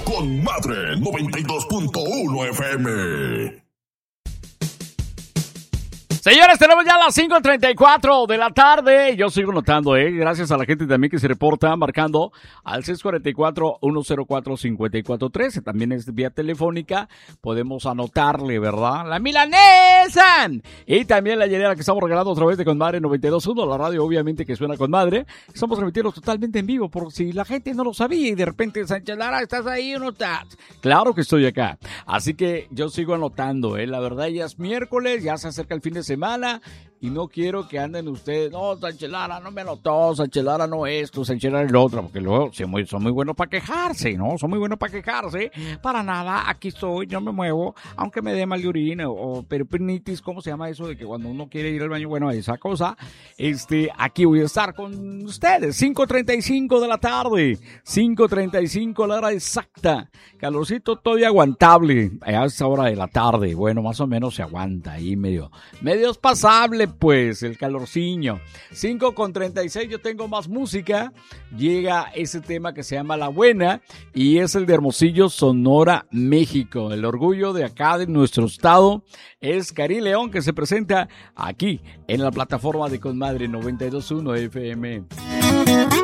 con Madre 92.1 FM. Señores, tenemos ya las 5:34 de la tarde. Yo sigo notando, gracias a la gente también que se reporta marcando al 644-104-5413. También es vía telefónica. Podemos anotarle, ¿verdad? La milanesa. Y también la llenera que estamos regalando a través de Conmadre 92.1. La radio, obviamente, que suena Conmadre. Estamos transmitiendo totalmente en vivo, por si la gente no lo sabía y de repente, Sánchez Lara, ¿estás ahí o no estás? Claro que estoy acá. Así que yo sigo anotando, La verdad, ya es miércoles, ya se acerca el fin de semana y no quiero que anden ustedes, no, Sánchez Lara no me anotó, Sánchez Lara no esto, Sánchez Lara el otro, porque luego son muy buenos para quejarse, ¿no? Son muy buenos para quejarse. Para nada, aquí estoy, yo me muevo, aunque me dé mal de orina o peritonitis, ¿cómo se llama eso de que cuando uno quiere ir al baño? Bueno, esa cosa, aquí voy a estar con ustedes, 5:35 de la tarde, 5:35 la hora exacta, calorcito todavía aguantable a esa hora de la tarde, bueno, más o menos se aguanta ahí medio es pasable, pues, el calorciño. 5:36, yo tengo más música. Llega ese tema que se llama La Buena y es el de Hermosillo, Sonora, México. El orgullo de acá, de nuestro estado, es Karim León, que se presenta aquí en la plataforma de Conmadre 92.1 FM.